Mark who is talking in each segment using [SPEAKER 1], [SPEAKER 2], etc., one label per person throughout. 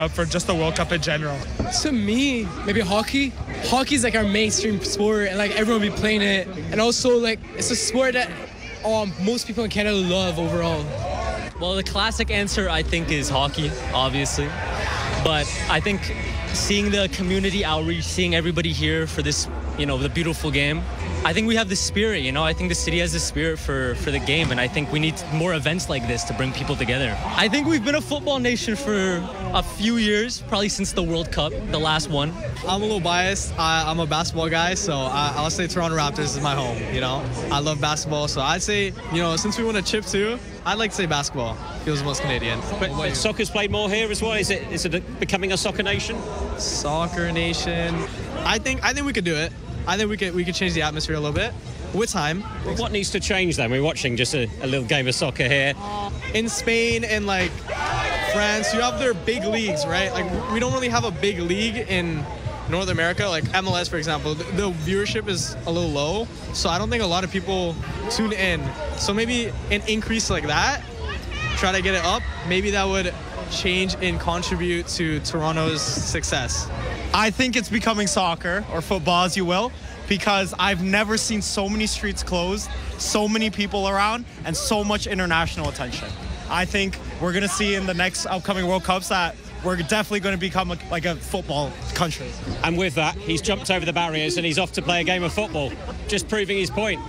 [SPEAKER 1] for just the World Cup in general?
[SPEAKER 2] To me, maybe hockey. Hockey's like our mainstream sport, and like everyone will be playing it. And also, like, it's a sport that most people in Canada love overall.
[SPEAKER 3] Well, the classic answer, I think, is hockey, obviously. But I think seeing the community outreach, seeing everybody here for this, the beautiful game, I think we have the spirit, I think the city has the spirit for the game, and I think we need more events like this to bring people together. I think we've been a football nation for a few years, probably since the World Cup, the last one.
[SPEAKER 4] I'm a little biased. I'm a basketball guy, so I'll say Toronto Raptors is my home, I love basketball, so I'd say, since we won a chip too, I'd like to say basketball. Feels the most Canadian.
[SPEAKER 5] But soccer's played more here as well? Is it becoming a soccer nation?
[SPEAKER 4] Soccer nation. I think we could do it. I think we could change the atmosphere a little bit with time.
[SPEAKER 5] What needs to change then? We're watching just a little game of soccer here.
[SPEAKER 4] In Spain and like France, you have their big leagues, right? Like we don't really have a big league in North America, like MLS, for example. The viewership is a little low, so I don't think a lot of people tune in. So maybe an increase like that, try to get it up. Maybe that would change and contribute to Toronto's success.
[SPEAKER 1] I think it's becoming soccer, or football as you will, because I've never seen so many streets closed, so many people around, and so much international attention. I think we're going to see in the next upcoming World Cups that we're definitely going to become like a football country.
[SPEAKER 5] And with that, he's jumped over the barriers and he's off to play a game of football, just proving his point.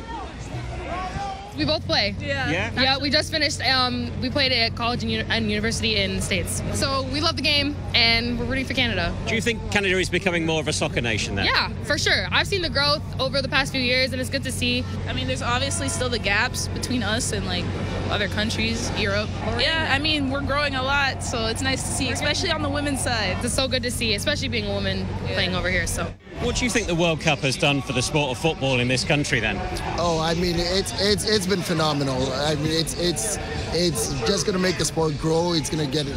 [SPEAKER 6] We both play. Yeah, we just finished. We played at college and university in the States. So we love the game, and we're rooting for Canada.
[SPEAKER 5] Do you think Canada is becoming more of a soccer nation then?
[SPEAKER 6] Yeah, for sure. I've seen the growth over the past few years, and it's good to see.
[SPEAKER 7] I mean, there's obviously still the gaps between us and, like, other countries, Europe. Yeah, I mean, we're growing a lot, so it's nice to see, especially on the women's side.
[SPEAKER 6] It's so good to see, especially being a woman playing over here, so.
[SPEAKER 5] What do you think the World Cup has done for the sport of football in this country then?
[SPEAKER 8] Oh, I mean, it's been phenomenal. I mean, it's just going to make the sport grow. It's going to get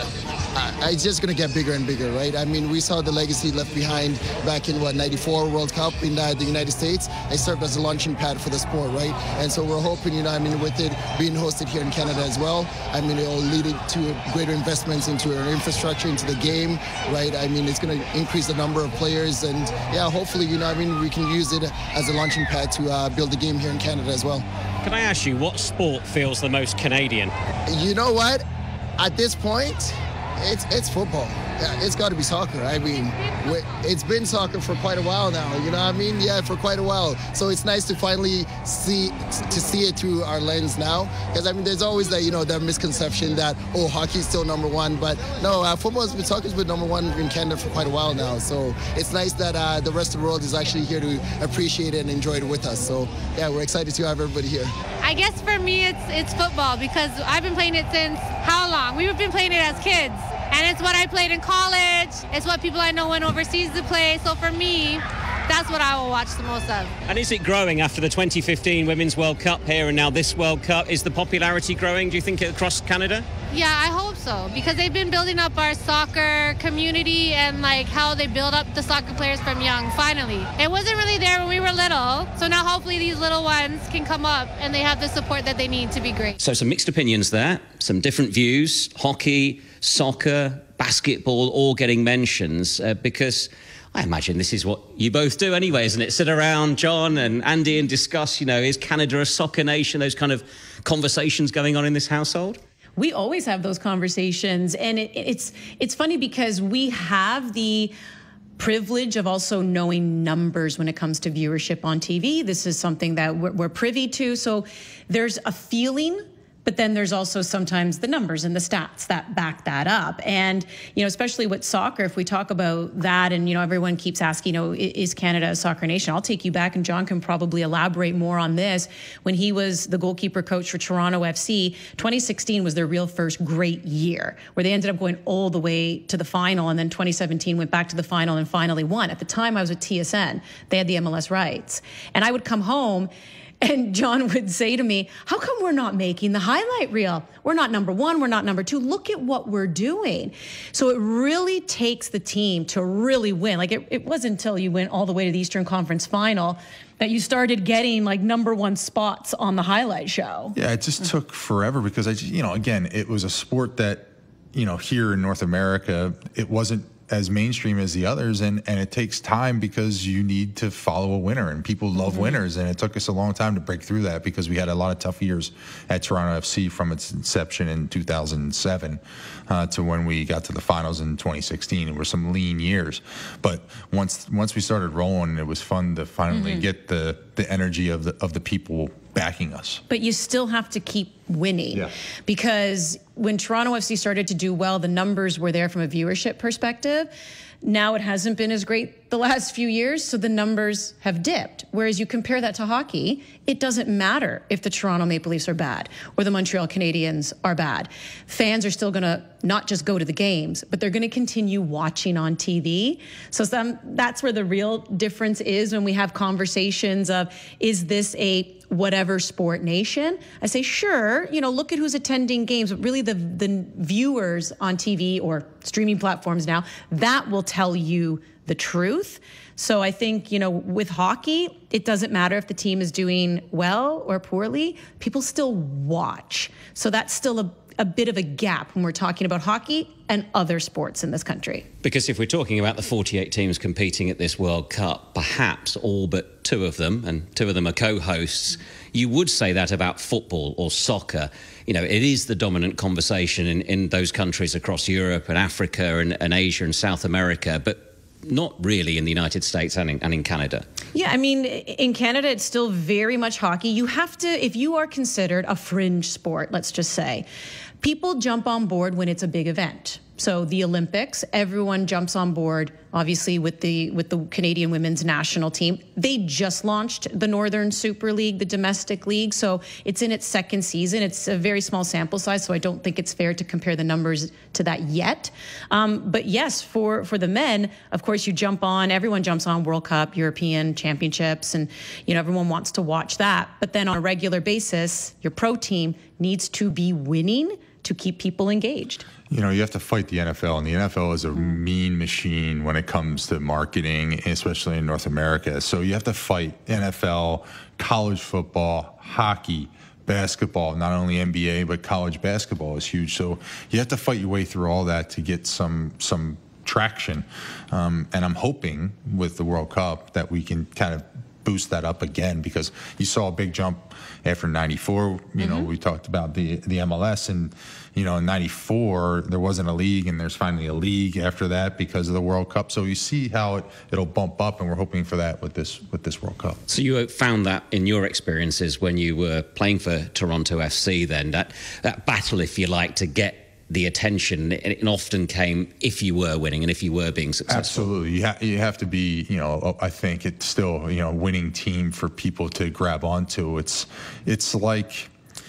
[SPEAKER 8] it's just going to get bigger and bigger, right? I mean, we saw the legacy left behind back in, '94 World Cup in the United States. It served as a launching pad for the sport, right? And so we're hoping, with it being hosted here in Canada as well, I mean, it will lead to greater investments into our infrastructure, into the game, right? I mean, it's going to increase the number of players, and yeah, hopefully, we can use it as a launching pad to build the game here in Canada as well.
[SPEAKER 5] Can I ask you, what sport feels the most Canadian?
[SPEAKER 8] You know what? At this point, it's football. Yeah, it's got to be soccer. I mean, it's been soccer for quite a while now. You know what I mean? Yeah, for quite a while. So it's nice to finally see it through our lens now. Because I mean, there's always that that misconception that hockey's still number one, but no, soccer's been number one in Canada for quite a while now. So it's nice that the rest of the world is actually here to appreciate it and enjoy it with us. So yeah, we're excited to have everybody here.
[SPEAKER 9] I guess for me, it's football because I've been playing it since how long? We've been playing it as kids. And it's what I played in college. It's what people I know went overseas to play. So for me, that's what I will watch the most of.
[SPEAKER 5] And is it growing after the 2015 Women's World Cup here and now this World Cup? Is the popularity growing, do you think, across Canada?
[SPEAKER 9] Yeah, I hope so. Because they've been building up our soccer community and like how they build up the soccer players from young, finally. It wasn't really there when we were little. So now hopefully these little ones can come up and they have the support that they need to be great.
[SPEAKER 5] So some mixed opinions there, some different views, hockey, soccer, basketball, all getting mentions because I imagine this is what you both do anyway, isn't it? Sit around, John and Andy, and discuss, is Canada a soccer nation? Those kind of conversations going on in this household?
[SPEAKER 10] We always have those conversations. And it's funny because we have the privilege of also knowing numbers when it comes to viewership on TV. This is something that we're privy to. So there's a feeling, but then there's also sometimes the numbers and the stats that back that up. And, especially with soccer, if we talk about that and, everyone keeps asking, is Canada a soccer nation? I'll take you back, and John can probably elaborate more on this. When he was the goalkeeper coach for Toronto FC, 2016 was their real first great year, where they ended up going all the way to the final. And then 2017 went back to the final and finally won. At the time, I was with TSN. They had the MLS rights. And I would come home, and John would say to me, how come we're not making the highlight reel? We're not number one. We're not number two. Look at what we're doing. So it really takes the team to really win. Like it wasn't until you went all the way to the Eastern Conference final that you started getting like number one spots on the highlight show.
[SPEAKER 11] Yeah, it just took forever because again, it was a sport that here in North America, it wasn't as mainstream as the others, and it takes time because you need to follow a winner, and people love winners, and it took us a long time to break through that because we had a lot of tough years at Toronto FC from its inception in 2007 to when we got to the finals in 2016. It were some lean years, but once we started rolling, it was fun to finally get the energy of the people backing us.
[SPEAKER 10] But you still have to keep winning, because when Toronto FC started to do well, the numbers were there from a viewership perspective. Now it hasn't been as great the last few years, so the numbers have dipped. Whereas you compare that to hockey, it doesn't matter if the Toronto Maple Leafs are bad or the Montreal Canadiens are bad. Fans are still going to not just go to the games, but they're going to continue watching on TV. So that's where the real difference is when we have conversations of, is this a whatever sport nation? I say, sure, look at who's attending games, but really the viewers on TV or streaming platforms now, that will tell you the truth. So I think, with hockey, it doesn't matter if the team is doing well or poorly, people still watch. So that's still a bit of a gap when we're talking about hockey and other sports in this country.
[SPEAKER 5] Because if we're talking about the 48 teams competing at this World Cup, perhaps all but two of them, and two of them are co-hosts, you would say that about football or soccer. It is the dominant conversation in those countries across Europe and Africa and Asia and South America, but not really in the United States and in Canada.
[SPEAKER 10] Yeah, in Canada, it's still very much hockey. You have to, if you are considered a fringe sport, let's just say, people jump on board when it's a big event. So the Olympics, everyone jumps on board, obviously, with the Canadian women's national team. They just launched the Northern Super League, the domestic league. So it's in its second season. It's a very small sample size, so I don't think it's fair to compare the numbers to that yet. But yes, for the men, of course, everyone jumps on World Cup, European championships, and everyone wants to watch that. But then on a regular basis, your pro team needs to be winning to keep people engaged.
[SPEAKER 11] You have to fight the NFL, and the NFL is a mean machine when it comes to marketing, especially in North America. So you have to fight NFL, college football, hockey, basketball. Not only NBA, but college basketball is huge. So you have to fight your way through all that to get some traction. And I'm hoping with the World Cup that we can kind of boost that up again, because you saw a big jump after 94. We talked about the MLS, and in 94 there wasn't a league, and there's finally a league after that because of the World Cup. So you see how it'll bump up, and we're hoping for that with this World Cup. So
[SPEAKER 5] you found that in your experiences when you were playing for Toronto FC, then that battle, if you like, to get the attention, it often came if you were winning and if you were being successful.
[SPEAKER 11] Absolutely. You have to be, I think it's still, a winning team for people to grab onto. It's like,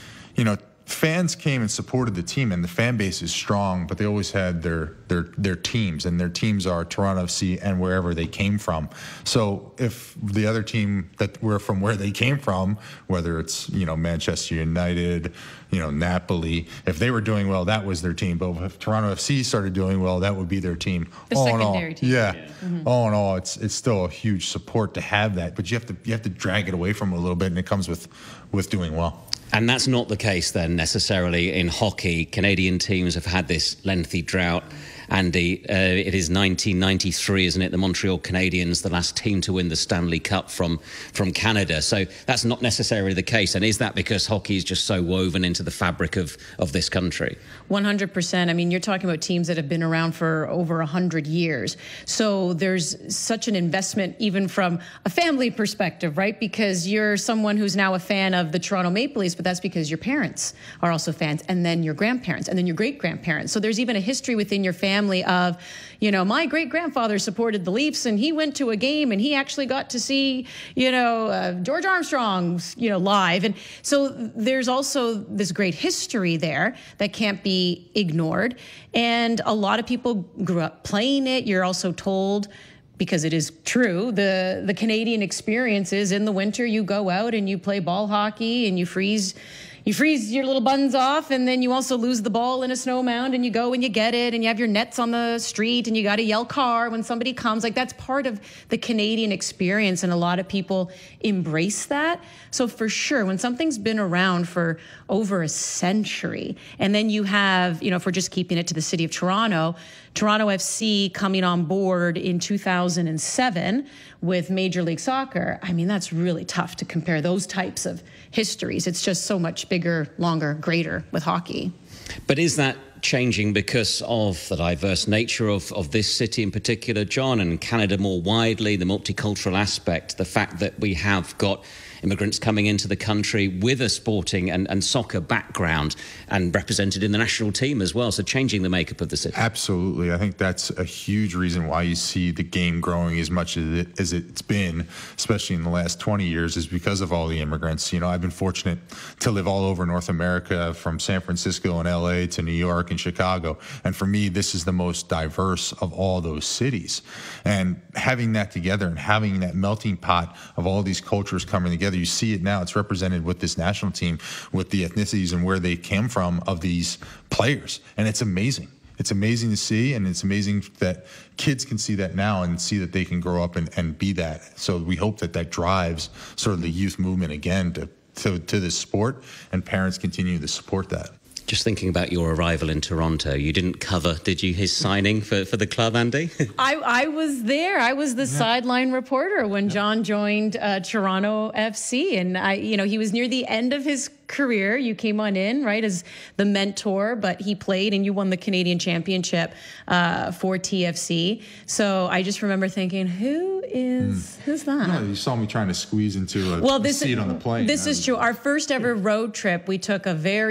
[SPEAKER 11] fans came and supported the team, and the fan base is strong, but they always had their teams, and their teams are Toronto FC and wherever they came from. So if the other team that were from where they came from, whether it's Manchester United, Napoli, if they were doing well, that was their team. But if Toronto FC started doing well, that would be their team.
[SPEAKER 10] The secondary team.
[SPEAKER 11] Yeah. All in all, it's still a huge support to have that, but you have to drag it away from it a little bit, and it comes with doing well.
[SPEAKER 5] And that's not the case then necessarily in hockey. Canadian teams have had this lengthy drought. Andy, it is 1993, isn't it? The Montreal Canadiens, the last team to win the Stanley Cup from Canada. So that's not necessarily the case. And is that because hockey is just so woven into the fabric of this country?
[SPEAKER 10] 100%. You're talking about teams that have been around for over 100 years. So there's such an investment even from a family perspective, right? Because you're someone who's now a fan of the Toronto Maple Leafs, but that's because your parents are also fans, and then your grandparents, and then your great-grandparents. So there's even a history within your family of, my great-grandfather supported the Leafs, and he went to a game, and he actually got to see, George Armstrong, live. And so there's also this great history there that can't be ignored. And a lot of people grew up playing it. You're also told, because it is true, the Canadian experience is in the winter you go out and you play ball hockey and you freeze you freeze your little buns off, and then you also lose the ball in a snow mound, and you go and you get it, and you have your nets on the street, and you got to yell car when somebody comes. Like, that's part of the Canadian experience, and a lot of people embrace that. So for sure, when something's been around for over a century, and then you have, if we're just keeping it to the city of Toronto FC coming on board in 2007 with Major League Soccer, I mean, that's really tough to compare those types of histories. It's just so much bigger, longer, greater with hockey.
[SPEAKER 5] But is that changing because of the diverse nature of this city in particular, John, and Canada more widely, the multicultural aspect, the fact that we have got immigrants coming into the country with a sporting and soccer background and represented in the national team as well, so changing the makeup of the city?
[SPEAKER 11] Absolutely. I think that's a huge reason why you see the game growing as much as it's been, especially in the last 20 years, is because of all the immigrants. I've been fortunate to live all over North America, from San Francisco and LA to New York and Chicago. And for me, this is the most diverse of all those cities. And having that together and having that melting pot of all these cultures coming together, you see it now. It's represented with this national team, with the ethnicities and where they came from of these players. And it's amazing. It's amazing to see, and it's amazing that kids can see that now and see that they can grow up and be that. So we hope that drives sort of the youth movement again to this sport, and parents continue to support that.
[SPEAKER 5] Just thinking about your arrival in Toronto, you didn't cover, did you, his signing for the club, Andy?
[SPEAKER 10] I was there. I was the sideline reporter when John joined Toronto FC, and he was near the end of his career. You came on in, right, as the mentor, but he played and you won the Canadian Championship for TFC. So I just remember thinking, who's that?
[SPEAKER 11] No, you saw me trying to squeeze into a seat on the plane.
[SPEAKER 10] This is true. Our first ever road trip, we took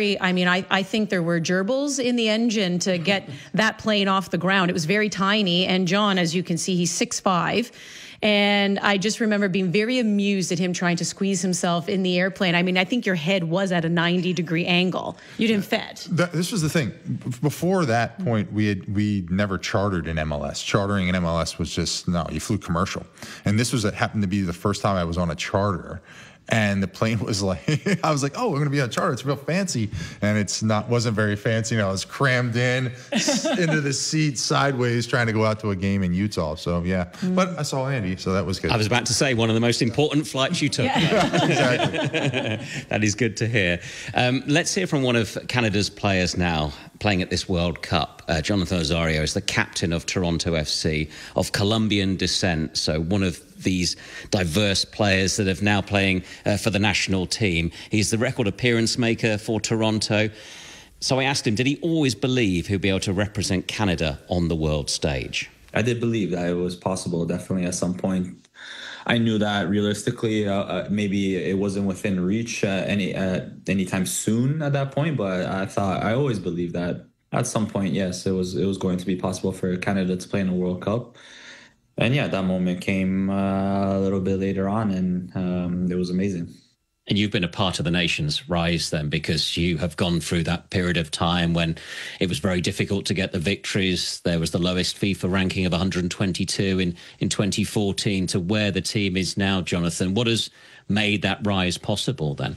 [SPEAKER 10] I think there were gerbils in the engine to get that plane off the ground. It was very tiny. And John, as you can see, he's 6'5". And I just remember being very amused at him trying to squeeze himself in the airplane. I mean, I think your head was at a 90-degree angle. You didn't fit.
[SPEAKER 11] This was the thing. Before that point, we never chartered in MLS. Chartering in MLS was just, no, you flew commercial. And this happened to be the first time I was on a charter. And the plane was like, I was like, oh, we're going to be on a charter. It's real fancy. And wasn't very fancy. I was crammed into the seat sideways trying to go out to a game in Utah. So, yeah. But I saw Andy, so that was good.
[SPEAKER 5] I was about to say, one of the most important flights you took.
[SPEAKER 10] Yeah.
[SPEAKER 11] Exactly.
[SPEAKER 5] That is good to hear. Let's hear from one of Canada's players now playing at this World Cup. Jonathan Osorio is the captain of Toronto FC, of Colombian descent. So one of these diverse players that are now playing for the national team. He's the record appearance maker for Toronto. So I asked him, did he always believe he'd be able to represent Canada on the world stage?
[SPEAKER 12] I did believe that it was possible, definitely at some point. I knew that realistically, maybe it wasn't within reach anytime soon at that point, but I always believed that at some point, yes, it was going to be possible for Canada to play in a World Cup. And yeah, that moment came a little bit later on, and it was amazing.
[SPEAKER 5] And you've been a part of the nation's rise then, because you have gone through that period of time when it was very difficult to get the victories. There was the lowest FIFA ranking of 122 in 2014 to where the team is now, Jonathan. What has made that rise possible then?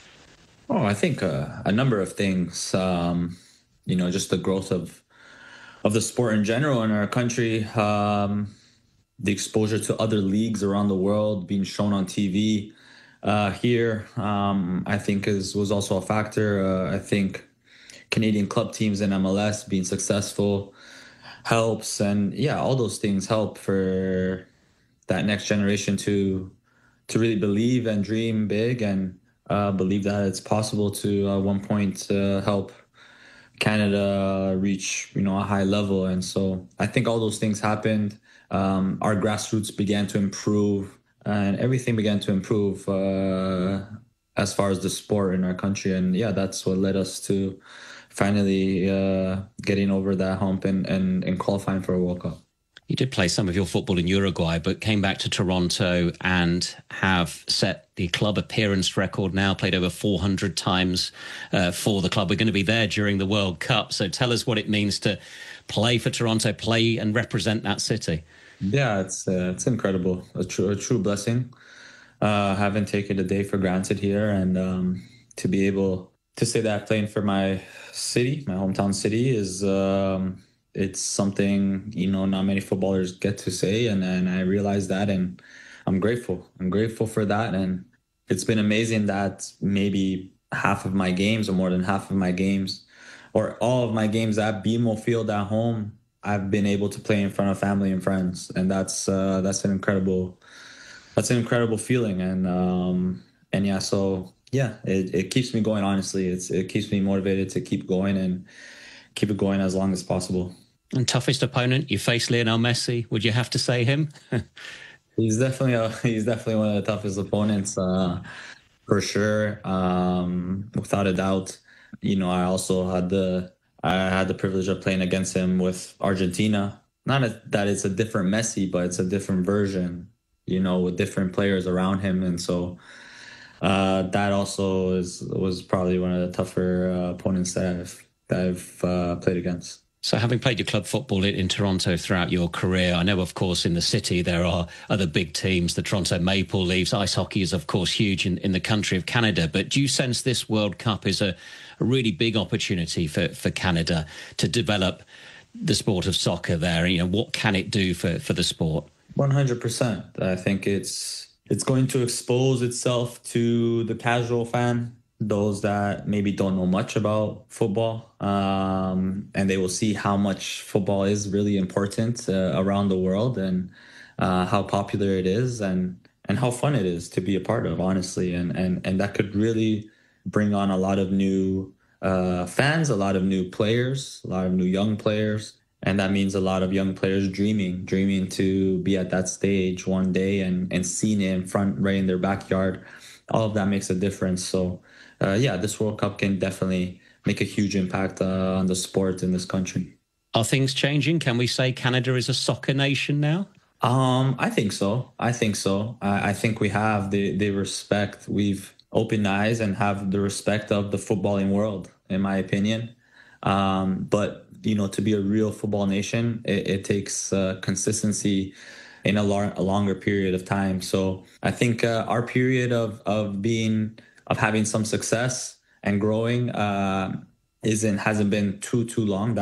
[SPEAKER 12] Oh, I think a number of things. Just the growth of the sport in general in our country, the exposure to other leagues around the world being shown on TV. Here, I think was also a factor. I think Canadian club teams in MLS being successful helps, and yeah, all those things help for that next generation to really believe and dream big and believe that it's possible to at one point help Canada reach a high level. And so I think all those things happened. Our grassroots began to improve. And everything began to improve as far as the sport in our country. And yeah, that's what led us to finally getting over that hump and qualifying for a World Cup.
[SPEAKER 5] You did play some of your football in Uruguay, but came back to Toronto and have set the club appearance record now, played over 400 times for the club. We're going to be there during the World Cup. So tell us what it means to play for Toronto, play and represent that city.
[SPEAKER 12] Yeah, it's incredible. A true blessing. Haven't taken a day for granted here, and to be able to say that playing for my city, my hometown city, is it's something, you know, not many footballers get to say. And I realized that, and I'm grateful. I'm grateful for that. And it's been amazing that maybe half of my games, or more than half of my games, or all of my games at BMO Field at home, I've been able to play in front of family and friends. And that's an incredible feeling. And yeah, so yeah, it keeps me going, honestly. It keeps me motivated to keep going and keep it going as long as possible.
[SPEAKER 5] And toughest opponent, you face Lionel Messi. Would you have to say him?
[SPEAKER 12] He's definitely one of the toughest opponents, for sure. Without a doubt. You know, I also had the privilege of playing against him with Argentina. Not that it's a different Messi, but it's a different version, you know, with different players around him. And so that also was probably one of the tougher opponents that I've played against.
[SPEAKER 5] So having played your club football in Toronto throughout your career, I know, of course, in the city there are other big teams, the Toronto Maple Leafs. Ice hockey is, of course, huge in the country of Canada. But do you sense this World Cup is a really big opportunity for Canada to develop the sport of soccer there? You know, what can it do for the sport?
[SPEAKER 12] 100%. I think it's going to expose itself to the casual fan, those that maybe don't know much about football, and they will see how much football is really important around the world, and how popular it is, and how fun it is to be a part of, honestly. And that could really bring on a lot of new fans, a lot of new players, a lot of new young players. And that means a lot of young players dreaming to be at that stage one day and seeing it in front, right in their backyard. All of that makes a difference. So yeah, this World Cup can definitely make a huge impact on the sport in this country.
[SPEAKER 5] Are things changing? Can we say Canada is a soccer nation now?
[SPEAKER 12] I think so. I think we have the respect. We've opened eyes and have the respect of the footballing world, in my opinion. But, you know, to be a real football nation, it takes consistency in a longer period of time. So I think our period of having some success and growing hasn't been too long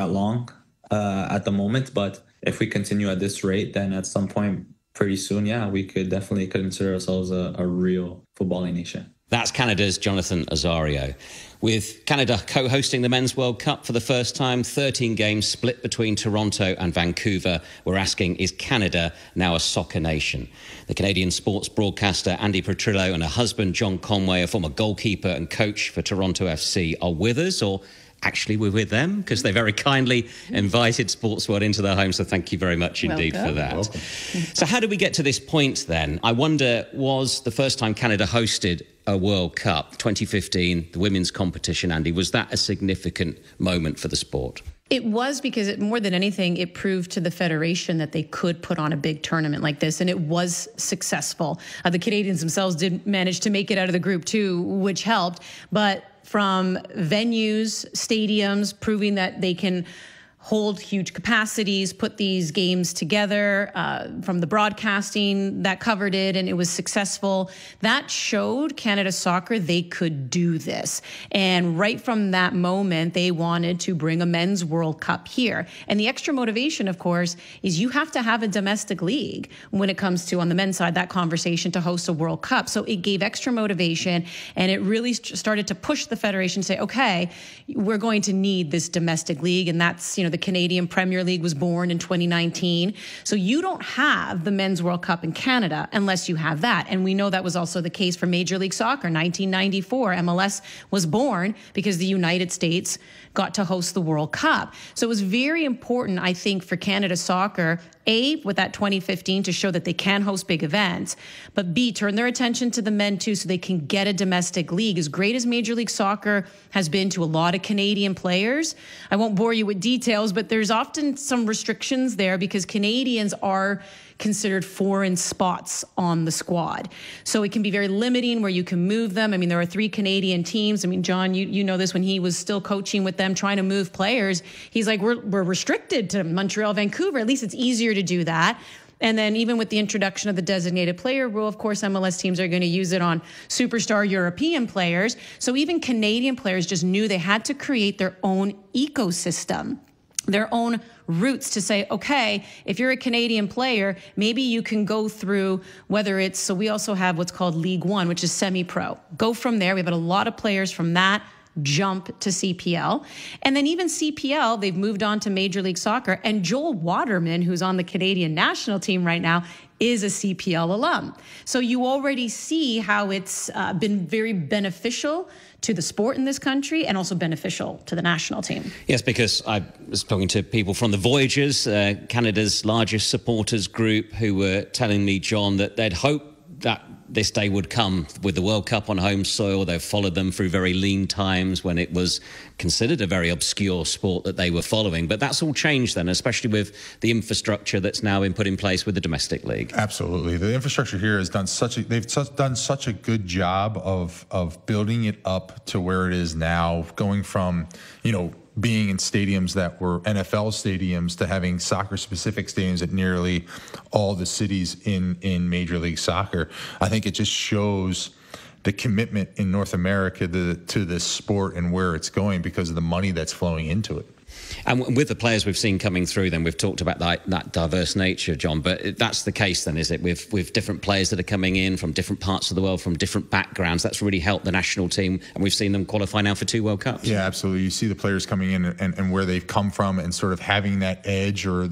[SPEAKER 12] at the moment. But if we continue at this rate, then at some point pretty soon, yeah, we could definitely consider ourselves a real footballing nation.
[SPEAKER 5] That's Canada's Jonathan Osorio. With Canada co-hosting the Men's World Cup for the first time, 13 games split between Toronto and Vancouver, we're asking, is Canada now a soccer nation? The Canadian sports broadcaster Andy Petrillo and her husband John Conway, a former goalkeeper and coach for Toronto FC, are with us, or actually we're with them, because they very kindly invited Sports World into their home. So thank you very much indeed for that. Welcome. So how did we get to this point then? I wonder, was the first time Canada hosted a World Cup, 2015, the women's competition, Andy, was that a significant moment for the sport?
[SPEAKER 10] It was, because more than anything, it proved to the Federation that they could put on a big tournament like this, and it was successful. The Canadians themselves did manage to make it out of the group too, which helped. But from venues, stadiums, proving that they can hold huge capacities, put these games together, from the broadcasting that covered it, and it was successful. That showed Canada Soccer they could do this. And right from that moment, they wanted to bring a men's World Cup here. And the extra motivation, of course, is you have to have a domestic league when it comes to, on the men's side, that conversation to host a World Cup. So it gave extra motivation, and it really started to push the Federation to say, okay, we're going to need this domestic league. And that's, you know, the Canadian Premier League was born in 2019. So you don't have the Men's World Cup in Canada unless you have that. And we know that was also the case for Major League Soccer. 1994, MLS was born because the United States got to host the World Cup. So it was very important, I think, for Canada Soccer, A, with that 2015 to show that they can host big events, but B, turn their attention to the men too so they can get a domestic league. As great as Major League Soccer has been to a lot of Canadian players, I won't bore you with details, but there's often some restrictions there because Canadians are considered foreign spots on the squad. So it can be very limiting where you can move them. I mean, there are 3 Canadian teams. I mean, John, you know this, when he was still coaching with them, trying to move players, he's like, we're restricted to Montreal, Vancouver. At least it's easier to do that. And then even with the introduction of the designated player rule, of course, MLS teams are going to use it on superstar European players. So even Canadian players just knew they had to create their own ecosystem, their own routes to say, okay, if you're a Canadian player, maybe you can go through whether it's, so we also have what's called League One, which is semi-pro. Go from there. We've had a lot of players from that jump to CPL. And then even CPL, they've moved on to Major League Soccer. And Joel Waterman, who's on the Canadian national team right now, is a CPL alum. So you already see how it's been very beneficial to the sport in this country and also beneficial to the national team.
[SPEAKER 5] Yes, because I was talking to people from the Voyagers, Canada's largest supporters group, who were telling me, John, that they'd hoped that this day would come with the World Cup on home soil. They've followed them through very lean times when it was considered a very obscure sport that they were following. But that's all changed then, especially with the infrastructure that's now been put in place with the domestic league.
[SPEAKER 11] Absolutely. The infrastructure here has done they've done such a good job of building it up to where it is now, going from, being in stadiums that were NFL stadiums to having soccer-specific stadiums at nearly all the cities in Major League Soccer. I think it just shows the commitment in North America to this sport and where it's going because of the money that's flowing into it.
[SPEAKER 5] And with the players we've seen coming through, then we've talked about that diverse nature, John. But that's the case, then, is it? With different players that are coming in from different parts of the world, from different backgrounds, that's really helped the national team, and we've seen them qualify now for 2 World Cups.
[SPEAKER 11] Yeah, absolutely. You see the players coming in and where they've come from, and sort of having that edge or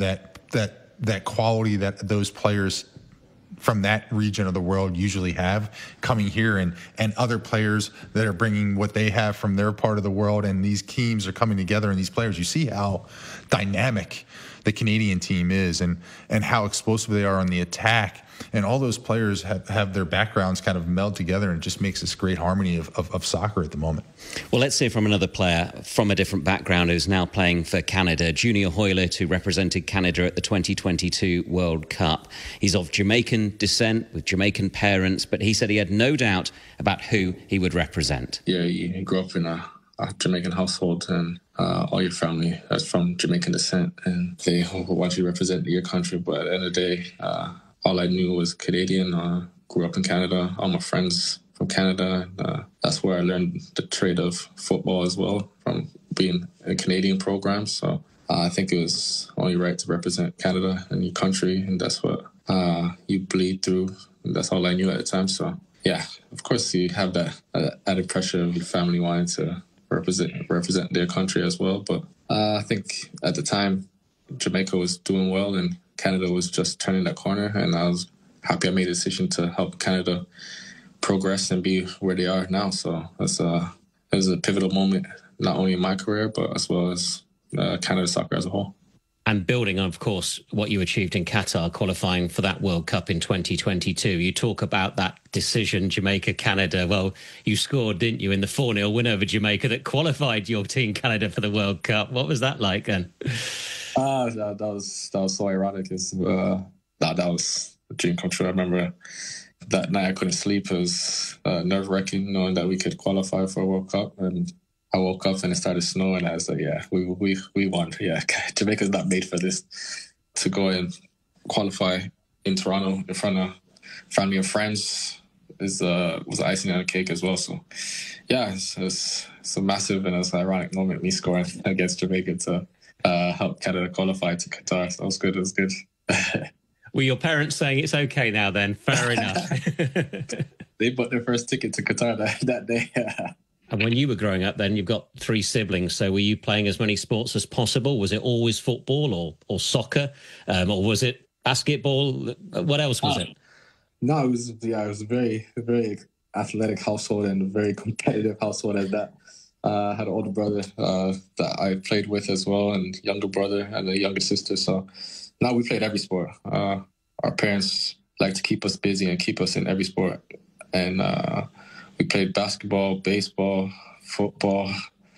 [SPEAKER 11] that quality that those players from that region of the world usually have coming here, and other players that are bringing what they have from their part of the world, and these teams are coming together, and these players, you see how dynamic the Canadian team is and how explosive they are on the attack. And all those players have their backgrounds kind of meld together, and it just makes this great harmony of soccer at the moment.
[SPEAKER 5] Well, let's hear from another player from a different background who's now playing for Canada, Junior Hoilett, who represented Canada at the 2022 World Cup. He's of Jamaican descent with Jamaican parents, but he said he had no doubt about who he would represent.
[SPEAKER 13] Yeah, you grew up in a Jamaican household, and all your family is from Jamaican descent, and they want you to represent your country. But at the end of the day, all I knew was Canadian. Grew up in Canada. All my friends from Canada. That's where I learned the trade of football as well, from being in Canadian programs. So I think it was only right to represent Canada and your country, and that's what you bleed through. And that's all I knew at the time. So yeah, of course you have that added pressure of your family wanting to represent their country as well. But I think at the time Jamaica was doing well and Canada was just turning that corner, and I was happy I made a decision to help Canada progress and be where they are now. So it was a pivotal moment, not only in my career, but as well as Canada soccer as a whole.
[SPEAKER 5] And building on, of course, what you achieved in Qatar, qualifying for that World Cup in 2022. You talk about that decision, Jamaica-Canada. Well, you scored, didn't you, in the 4-0 win over Jamaica that qualified your team, Canada, for the World Cup. What was that like then?
[SPEAKER 13] That was so ironic. That was a dream come true. I remember that night I couldn't sleep. It was nerve-wracking knowing that we could qualify for a World Cup, and I woke up and it started snowing. I was like, yeah, we won. Yeah, Jamaica's not made for this. To go and qualify in Toronto in front of family and friends was icing on the cake as well. So yeah, it's a massive and it's an ironic moment, me scoring against Jamaica to help Canada qualify to Qatar. So it was good.
[SPEAKER 5] Were your parents saying it's okay now then? Fair enough.
[SPEAKER 13] They bought their first ticket to Qatar that day.
[SPEAKER 5] And when you were growing up then, you've got 3 siblings. So were you playing as many sports as possible? Was it always football or soccer? Or was it basketball? What else was it?
[SPEAKER 13] No, it was a very, very athletic household and a very competitive household at that. I had an older brother that I played with as well, and younger brother and a younger sister. So now we played every sport. Our parents like to keep us busy and keep us in every sport. And we played basketball, baseball, football,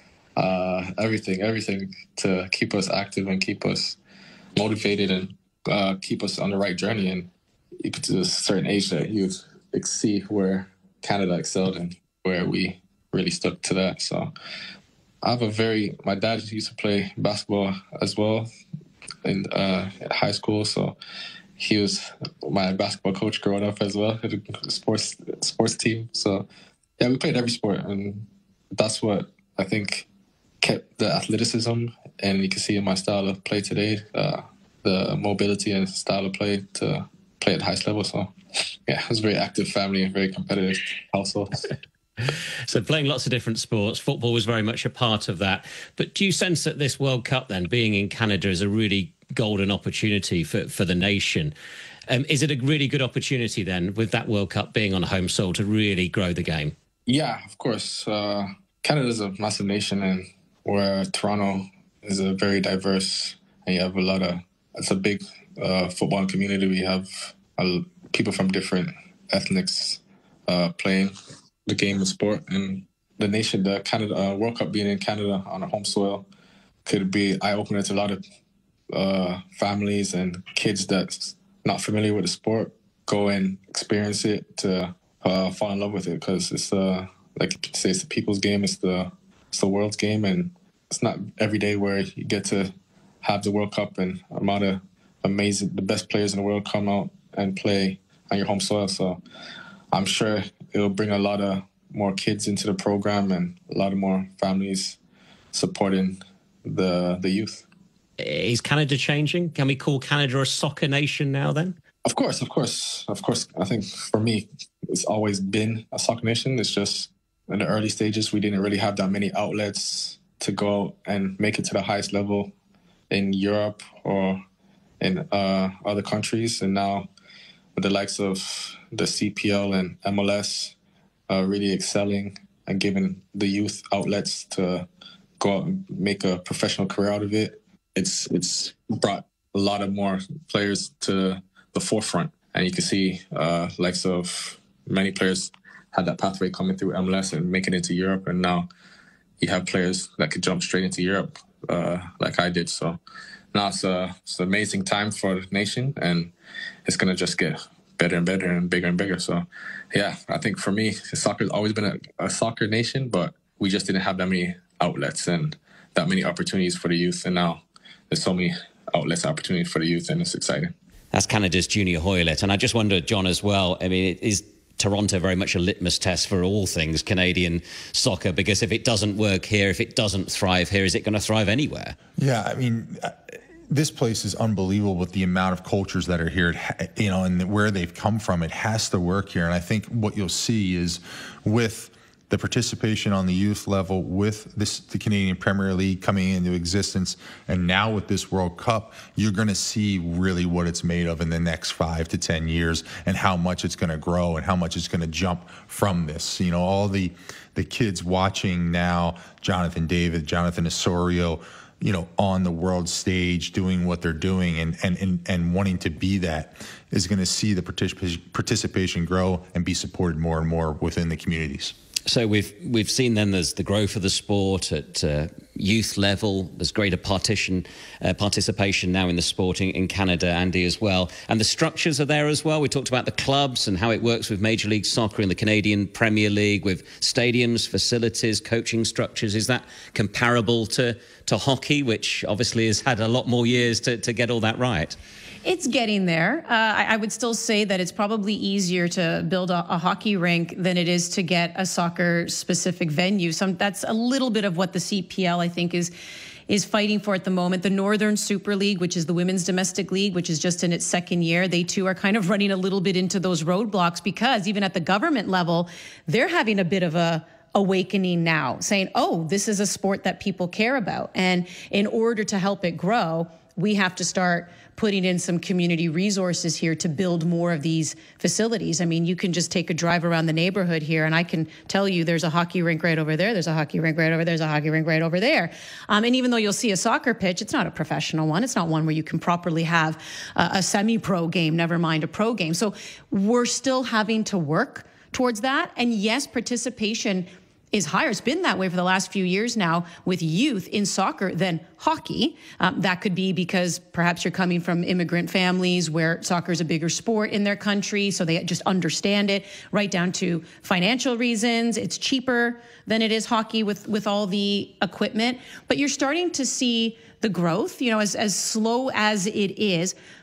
[SPEAKER 13] everything to keep us active and keep us motivated and keep us on the right journey. And you get to a certain age that you see where Canada excelled and where we really stuck to that. So I have my dad used to play basketball as well in high school. So he was my basketball coach growing up as well, at a sports team. So yeah, we played every sport, and that's what I think kept the athleticism, and you can see in my style of play today, the mobility and style of play to play at the highest level. So yeah, it was a very active family, very competitive household.
[SPEAKER 5] So playing lots of different sports, football was very much a part of that. But do you sense that this World Cup then, being in Canada, is a really golden opportunity for the nation? Is it a really good opportunity then, with that World Cup being on home soil, to really grow the game?
[SPEAKER 13] Yeah, of course. Canada's a massive nation, and where Toronto is a very diverse, and you have it's a big football community. We have people from different ethnics playing the game of sport, and the nation, the Canada World Cup being in Canada on a home soil could be eye-opener to a lot of families and kids that's not familiar with the sport. Go and experience it to fall in love with it, because it's like you say, it's the people's game, it's the world's game, and it's not every day where you get to have the World Cup and amount of the best players in the world come out and play on your home soil. So I'm sure it'll bring a lot of more kids into the program and a lot of more families supporting the youth.
[SPEAKER 5] Is Canada changing? Can we call Canada a soccer nation now then?
[SPEAKER 13] Of course. I think for me, it's always been a soccer nation. It's just in the early stages, we didn't really have that many outlets to go and make it to the highest level in Europe or in other countries. And now with the likes of the CPL and MLS really excelling and giving the youth outlets to go out and make a professional career out of it, it's brought a lot of more players to the forefront. And you can see likes of many players had that pathway coming through MLS and make it into Europe. And now you have players that could jump straight into Europe like I did. So now it's an amazing time for the nation, and it's going to just get better and better and bigger and bigger. So yeah, I think for me, soccer's always been a soccer nation, but we just didn't have that many outlets and that many opportunities for the youth. And now there's so many outlets, opportunities for the youth, and it's exciting.
[SPEAKER 5] That's Canada's Junior Hoilett. And I just wonder, John, as well, I mean, is Toronto very much a litmus test for all things Canadian soccer? Because if it doesn't work here, if it doesn't thrive here, is it going to thrive anywhere?
[SPEAKER 11] Yeah, I mean, this place is unbelievable with the amount of cultures that are here, and where they've come from. It has to work here. And I think what you'll see is with the participation on the youth level, with the Canadian Premier League coming into existence, and now with this World Cup, you're going to see really what it's made of in the next 5 to 10 years, and how much it's going to grow and how much it's going to jump from this. All the kids watching now, Jonathan David, Jonathan Osorio, on the world stage doing what they're doing and wanting to be that, is going to see the participation grow and be supported more and more within the communities.
[SPEAKER 5] So we've seen then there's the growth of the sport at youth level. There's greater participation now in the sport in Canada, Andy, as well. And the structures are there as well. We talked about the clubs and how it works with Major League Soccer and the Canadian Premier League, with stadiums, facilities, coaching structures. Is that comparable to hockey, which obviously has had a lot more years to get all that right?
[SPEAKER 10] It's getting there. I would still say that it's probably easier to build a hockey rink than it is to get a soccer-specific venue. That's a little bit of what the CPL, I think, is fighting for at the moment. The Northern Super League, which is the women's domestic league, which is just in its second year, they too are kind of running a little bit into those roadblocks, because even at the government level, they're having a bit of a awakening now, saying, oh, this is a sport that people care about. And in order to help it grow, we have to start putting in some community resources here to build more of these facilities. I mean, you can just take a drive around the neighborhood here, and I can tell you there's a hockey rink right over there, there's a hockey rink right over there, there's a hockey rink right over there. And even though you'll see a soccer pitch, it's not a professional one. It's not one where you can properly have a semi-pro game, never mind a pro game. So we're still having to work towards that. And yes, participation is higher. It's been that way for the last few years now with youth in soccer than hockey. That could be because perhaps you're coming from immigrant families where soccer is a bigger sport in their country, so they just understand it, right down to financial reasons. It's cheaper than it is hockey with all the equipment. But you're starting to see the growth, as slow as it is.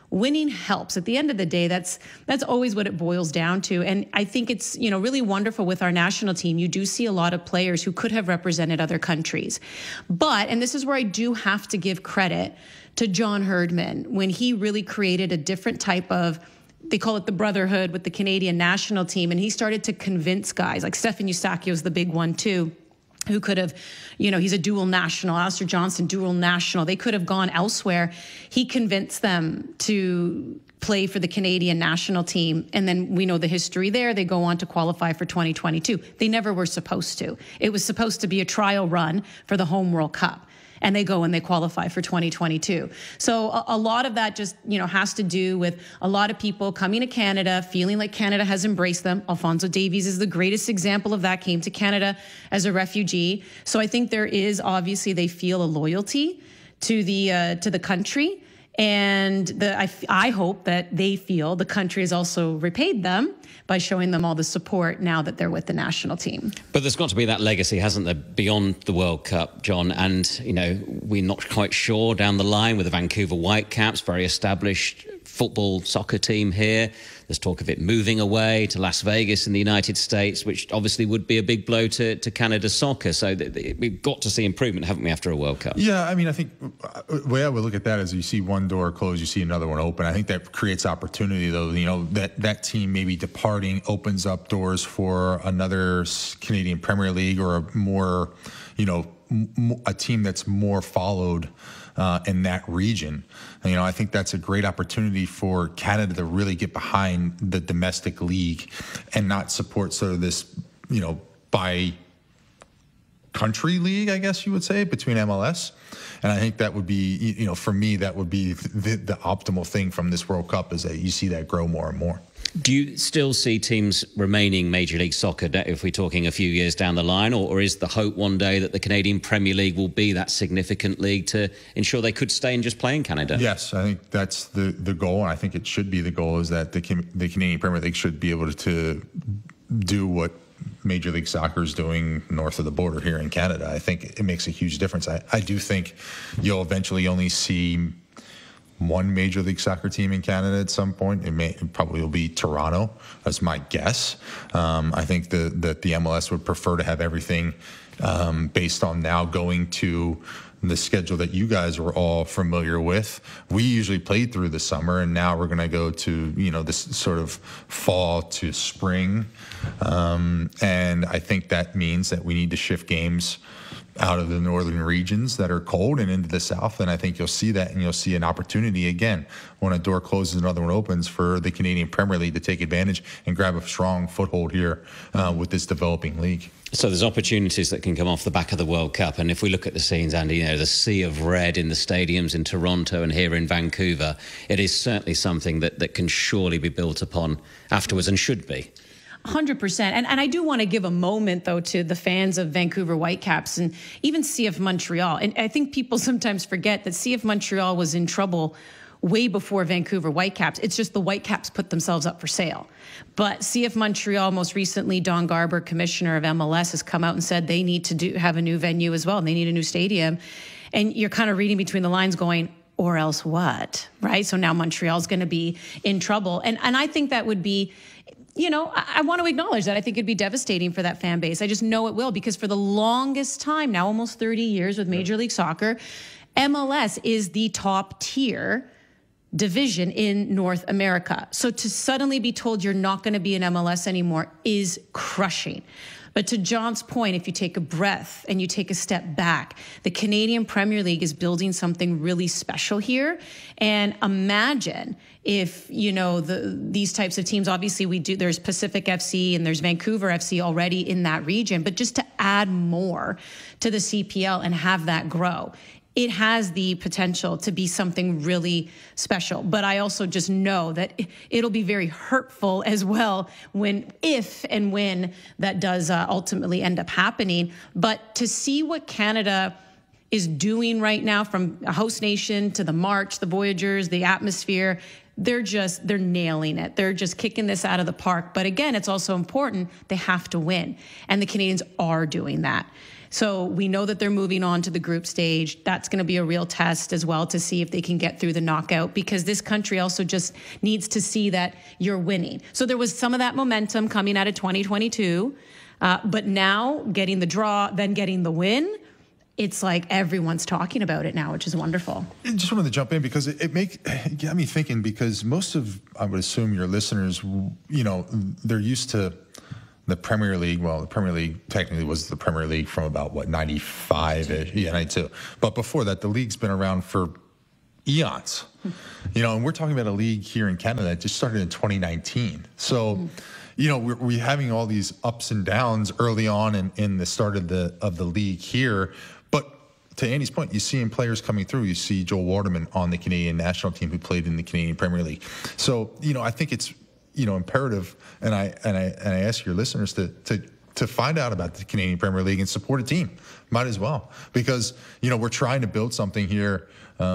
[SPEAKER 10] winning helps. At the end of the day, that's always what it boils down to. And I think it's, really wonderful with our national team. You do see a lot of players who could have represented other countries. But, and this is where I do have to give credit to John Herdman, when he really created a different type of, they call it the brotherhood with the Canadian national team. And he started to convince guys like Stefan Eustáquio is the big one too, who could have, he's a dual national, Alistair Johnston, dual national. They could have gone elsewhere. He convinced them to play for the Canadian national team. And then we know the history there. They go on to qualify for 2022. They never were supposed to. It was supposed to be a trial run for the home World Cup. And they go and they qualify for 2022. So a lot of that just, has to do with a lot of people coming to Canada, feeling like Canada has embraced them. Alphonso Davies is the greatest example of that, came to Canada as a refugee. So I think there is, obviously, they feel a loyalty to the country. And I hope that they feel the country has also repaid them by showing them all the support now that they're with the national team.
[SPEAKER 5] But there's got to be that legacy, hasn't there, beyond the World Cup, John? And, we're not quite sure down the line with the Vancouver Whitecaps, very established football, soccer team here. There's talk of it moving away to Las Vegas in the United States, which obviously would be a big blow to Canada's soccer. So we've got to see improvement, haven't we, after a World Cup?
[SPEAKER 11] Yeah, I think the way I would look at that is you see one door close, you see another one open. I think that creates opportunity, though. That team maybe departing opens up doors for another Canadian Premier League or a more, a team that's more followed in that region. I think that's a great opportunity for Canada to really get behind the domestic league and not support sort of this, by country league, I guess you would say, between MLS. And I think that would be, for me, that would be the optimal thing from this World Cup, is that you see that grow more and more.
[SPEAKER 5] Do you still see teams remaining Major League Soccer if we're talking a few years down the line, or is the hope one day that the Canadian Premier League will be that significant league to ensure they could stay and just play in Canada?
[SPEAKER 11] Yes, I think that's the goal, and I think it should be the goal, is that the Canadian Premier League should be able to do what Major League Soccer is doing north of the border here in Canada. I think it makes a huge difference. I do think you'll eventually only see one Major League Soccer team in Canada at some point. It probably will be Toronto, that's my guess. I think that the MLS would prefer to have everything based on now going to the schedule that you guys were all familiar with. We usually played through the summer, and now we're going to go to, this sort of fall to spring. And I think that means that we need to shift games out of the northern regions that are cold and into the south. And I think you'll see that, and you'll see an opportunity again when a door closes, another one opens, for the Canadian Premier League to take advantage and grab a strong foothold here with this developing league.
[SPEAKER 5] So there's opportunities that can come off the back of the World Cup. And if we look at the scenes, Andy, the sea of red in the stadiums in Toronto and here in Vancouver, it is certainly something that can surely be built upon afterwards, and should be.
[SPEAKER 10] 100%. And I do want to give a moment, though, to the fans of Vancouver Whitecaps and even CF Montreal. And I think people sometimes forget that CF Montreal was in trouble way before Vancouver Whitecaps. It's just the Whitecaps put themselves up for sale. But CF Montreal, most recently, Don Garber, commissioner of MLS, has come out and said they need to have a new venue as well. They need a new stadium. And you're kind of reading between the lines going, or else what, right? So now Montreal's going to be in trouble. And I think that would be, I want to acknowledge that. I think it'd be devastating for that fan base. I just know it will, because for the longest time, now almost 30 years with Major League Soccer, MLS is the top tier division in North America. So to suddenly be told you're not going to be in MLS anymore is crushing. But to John's point, if you take a breath and you take a step back, the Canadian Premier League is building something really special here. And imagine if, these types of teams, obviously there's Pacific FC and there's Vancouver FC already in that region, but just to add more to the CPL and have that grow, it has the potential to be something really special. But I also just know that it'll be very hurtful as well if and when that does ultimately end up happening. But to see what Canada is doing right now, from a host nation to the March, the Voyagers, the atmosphere, they're nailing it. They're just kicking this out of the park. But again, it's also important they have to win. And the Canadians are doing that. So we know that they're moving on to the group stage. That's going to be a real test as well to see if they can get through the knockout, because this country also just needs to see that you're winning. So there was some of that momentum coming out of 2022, but now getting the draw, then getting the win, it's like everyone's talking about it now, which is wonderful.
[SPEAKER 11] I just wanted to jump in because it got me thinking, because most of, I would assume, your listeners, you know, they're used to the Premier League. Well, the Premier League technically was the Premier League from about, 95-ish, yeah, 92. But before that, the league's been around for eons. You know, and we're talking about a league here in Canada that just started in 2019. So, you know, we're having all these ups and downs early on in the start of the league here. But to Andy's point, you see players coming through. You see Joel Waterman on the Canadian national team who played in the Canadian Premier League. So, you know, I think it's, you know, imperative, and I ask your listeners to find out about the Canadian Premier League and support a team. Might as well, because, you know, we're trying to build something here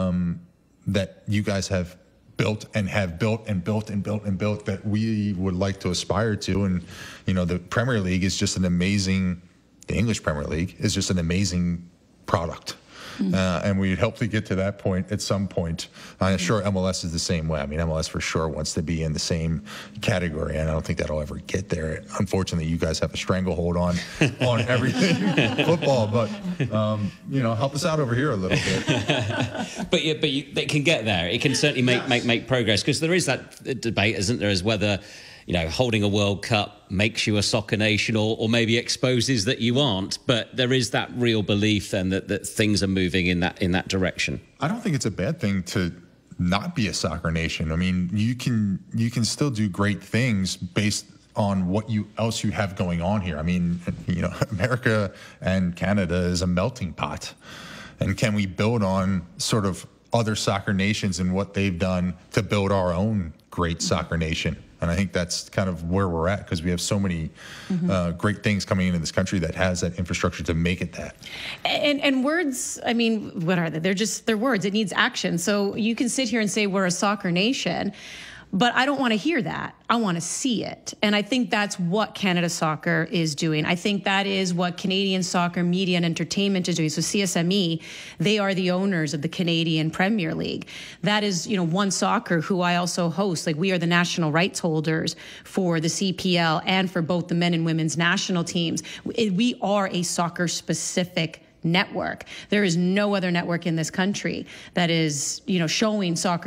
[SPEAKER 11] that you guys have built and have built and built and built and built that we would like to aspire to. And, you know, the Premier League is just the English Premier League is just an amazing product. And we hope to get to that point at some point. I'm sure MLS is the same way. I mean, MLS for sure wants to be in the same category, and I don't think that'll ever get there. Unfortunately, you guys have a stranglehold on everything football, but you know, help us out over here a little bit.
[SPEAKER 5] but it can get there. It can certainly make progress, because there is that debate, isn't there, as whether, you know, holding a World Cup makes you a soccer nation or maybe exposes that you aren't. But there is that real belief then that things are moving in that direction.
[SPEAKER 11] I don't think it's a bad thing to not be a soccer nation. I mean, you can still do great things based on what else you have going on here. I mean, you know, America and Canada is a melting pot. And can we build on sort of other soccer nations and what they've done to build our own great soccer nation? And I think that's kind of where we're at, because we have so many great things coming into this country that has that infrastructure to make it that.
[SPEAKER 10] And words, I mean, what are they? They're words. It needs action. So you can sit here and say we're a soccer nation, but I don't want to hear that. I want to see it. And I think that's what Canada Soccer is doing. I think that is what Canadian Soccer Media and Entertainment is doing. So CSME, they are the owners of the Canadian Premier League. That is, you know, One Soccer, who I also host. Like, we are the national rights holders for the CPL and for both the men and women's national teams. We are a soccer-specific network. There is no other network in this country that is, you know, showing soccer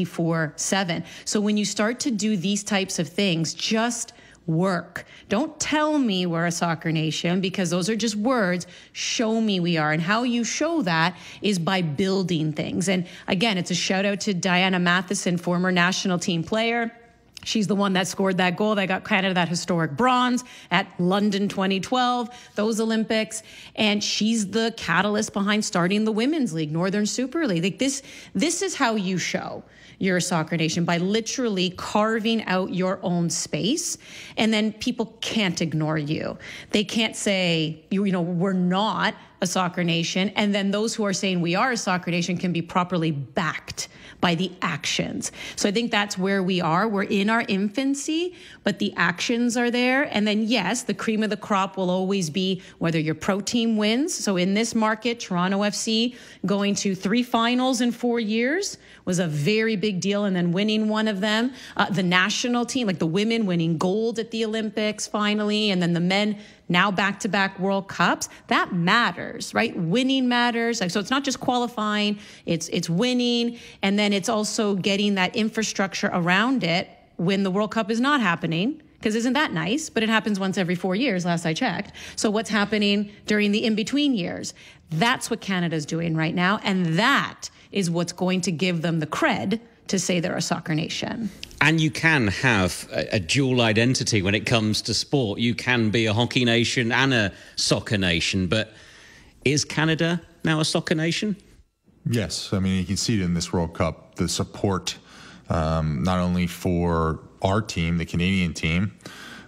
[SPEAKER 10] 24/7. So when you start to do these types of things, just work. Don't tell me we're a soccer nation, because those are just words. Show me we are. And how you show that is by building things. And again, it's a shout out to Diana Matheson, former national team player. She's the one that scored that goal that got Canada that historic bronze at London 2012, those Olympics. And she's the catalyst behind starting the Women's League, Northern Super League. Like, this is how you show you're a soccer nation, by literally carving out your own space. And then people can't ignore you. They can't say, you know, we're not a soccer nation. And then those who are saying we are a soccer nation can be properly backed by the actions. So I think that's where we are. We're in our infancy, but the actions are there. And then, yes, the cream of the crop will always be whether your pro team wins. So in this market, Toronto FC going to 3 finals in 4 years was a very big deal, and then winning one of them. The national team, like the women winning gold at the Olympics finally, and then the men now back-to-back World Cups. That matters, right? Winning matters. Like, so it's not just qualifying, it's winning, and then it's also getting that infrastructure around it when the World Cup is not happening. Because isn't that nice? But it happens once every 4 years, last I checked. So what's happening during the in-between years? That's what Canada's doing right now, and that is what's going to give them the cred to say they're a soccer nation.
[SPEAKER 5] And you can have a dual identity when it comes to sport. You can be a hockey nation and a soccer nation, but is Canada now a soccer nation?
[SPEAKER 11] Yes. I mean, you can see it in this World Cup, the support, not only for our team, the Canadian team,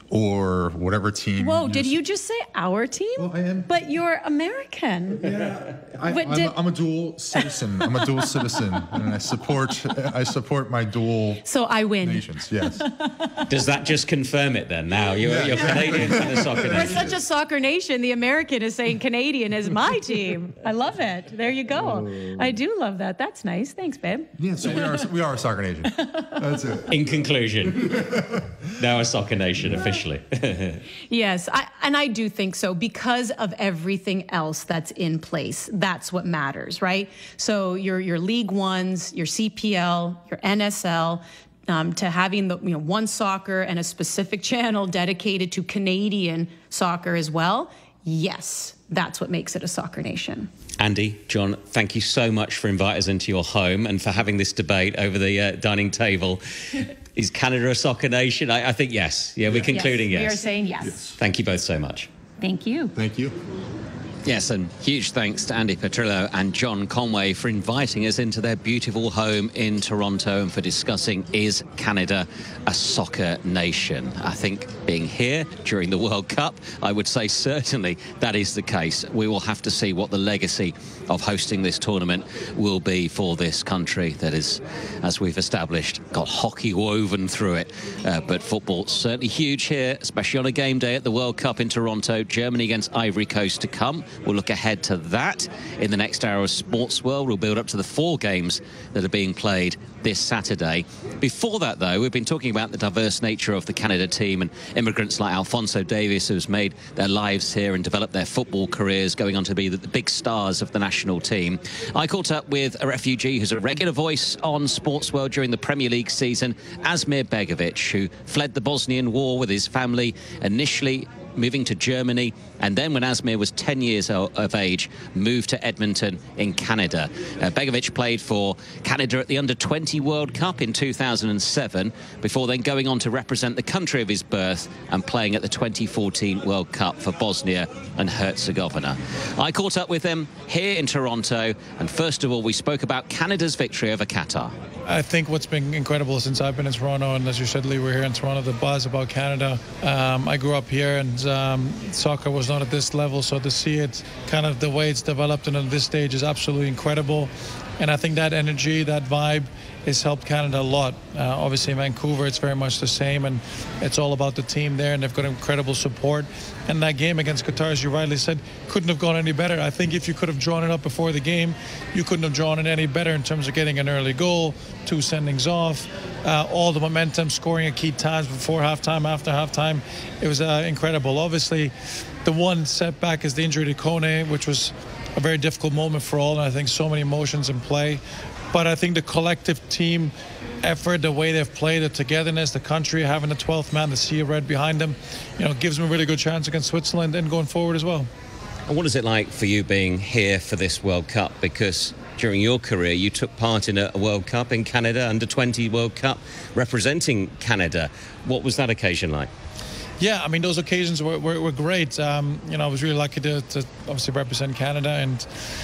[SPEAKER 11] or whatever team.
[SPEAKER 10] Whoa, did you just say our team?
[SPEAKER 11] Well, I am.
[SPEAKER 10] But you're American.
[SPEAKER 11] Yeah, I'm a dual citizen. I'm a dual citizen, and I support my dual.
[SPEAKER 10] So I win.
[SPEAKER 11] Nations, yes.
[SPEAKER 5] Does that just confirm it then? Now you're Canadian for the soccer nation.
[SPEAKER 10] We're such a soccer nation. The American is saying Canadian is my team. I love it. There you go. I do love that. That's nice. Thanks, babe.
[SPEAKER 11] Yeah, so we are a soccer nation. That's it.
[SPEAKER 5] In conclusion, now a soccer nation officially.
[SPEAKER 10] Yes, I do think so, because of everything else that's in place. That's what matters, right? So your League Ones, your CPL, your NSL, to having the One Soccer and a specific channel dedicated to Canadian soccer as well. Yes, that's what makes it a soccer nation.
[SPEAKER 5] Andy, John, thank you so much for inviting us into your home and for having this debate over the dining table. Is Canada a soccer nation? I think yes. Yeah, we're concluding yes.
[SPEAKER 10] We are saying yes.
[SPEAKER 5] Thank you both so much.
[SPEAKER 10] Thank you.
[SPEAKER 11] Thank you.
[SPEAKER 5] Yes, and huge thanks to Andy Petrillo and John Conway for inviting us into their beautiful home in Toronto and for discussing, is Canada a soccer nation? I think being here during the World Cup, I would say certainly that is the case. We will have to see what the legacy of hosting this tournament will be for this country that is, as we've established, got hockey woven through it. But football certainly huge here, especially on a game day at the World Cup in Toronto. Germany against Ivory Coast to come. We'll look ahead to that in the next hour of Sports World. We'll build up to the 4 games that are being played this Saturday. Before that, though, we've been talking about the diverse nature of the Canada team and immigrants like Alphonso Davies, who's made their lives here and developed their football careers, going on to be the big stars of the national team. I caught up with a refugee who's a regular voice on Sports World during the Premier League season, Asmir Begovic, who fled the Bosnian War with his family, initially moving to Germany, and then when Asmir was 10 years of age, moved to Edmonton in Canada. Begovic played for Canada at the Under-20 World Cup in 2007, before then going on to represent the country of his birth and playing at the 2014 World Cup for Bosnia and Herzegovina. I caught up with him here in Toronto, and first of all, we spoke about Canada's victory over Qatar.
[SPEAKER 14] I think what's been incredible since I've been in Toronto, and as you said, Lee, we're here in Toronto, the buzz about Canada. I grew up here, and soccer was not at this level, so to see it kind of the way it's developed and at this stage is absolutely incredible. And I think that energy, that vibe has helped Canada a lot. Obviously in Vancouver, it's very much the same, and it's all about the team there, and they've got incredible support. And that game against Qatar, as you rightly said, couldn't have gone any better. I think if you could have drawn it up before the game, you couldn't have drawn it any better in terms of getting an early goal, 2 sendings off, all the momentum, scoring at key times before halftime, after halftime. It was incredible. Obviously, the one setback is the injury to Kone, which was a very difficult moment for all, and I think so many emotions in play. But I think the collective team effort, the way they've played, the togetherness, the country, having the 12th man, the sea of red behind them, gives them a really good chance against Switzerland and going forward as well.
[SPEAKER 5] And what is it like for you being here for this World Cup? Because during your career, you took part in a World Cup in Canada, Under-20 World Cup, representing Canada. What was that occasion like?
[SPEAKER 14] Yeah, I mean, those occasions were great. I was really lucky to obviously represent Canada and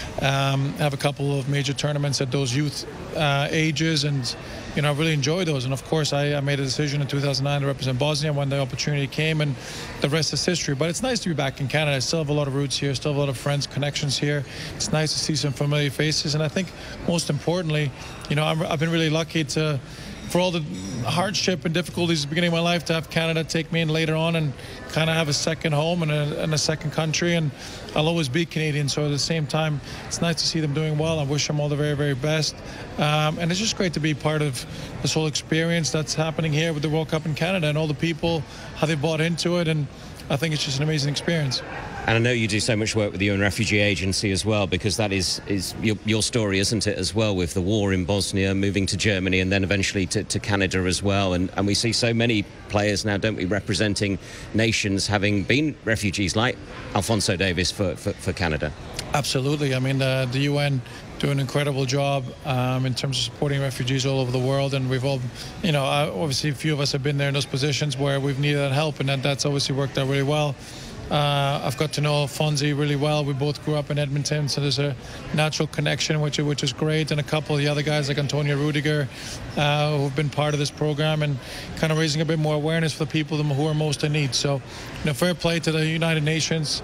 [SPEAKER 14] have a couple of major tournaments at those youth ages, and I really enjoyed those. And of course, I made a decision in 2009 to represent Bosnia when the opportunity came, and the rest is history. But it's nice to be back in Canada. I still have a lot of roots here, still have a lot of friends, connections here. It's nice to see some familiar faces, and I think most importantly, I've been really lucky for all the hardship and difficulties at the beginning of my life, to have Canada take me in later on and kind of have a second home and a second country. And I'll always be Canadian, so at the same time, it's nice to see them doing well. I wish them all the very, very best. And it's just great to be part of this whole experience that's happening here with the World Cup in Canada and all the people, how they bought into it. And I think it's just an amazing experience.
[SPEAKER 5] And I know you do so much work with the UN Refugee Agency as well, because that is your story, isn't it, as well, with the war in Bosnia, moving to Germany and then eventually to Canada as well. And we see so many players now, don't we, representing nations having been refugees, like Alphonso Davies for Canada.
[SPEAKER 14] Absolutely. I mean, the UN do an incredible job in terms of supporting refugees all over the world, and we've all, obviously a few of us have been there in those positions where we've needed that help, and that's obviously worked out really well. I've got to know Fonzie really well. We both grew up in Edmonton, so there's a natural connection, which is great. And a couple of the other guys like Antonio Rudiger, who've been part of this program and kind of raising a bit more awareness for the people who are most in need. So, fair play to the United Nations.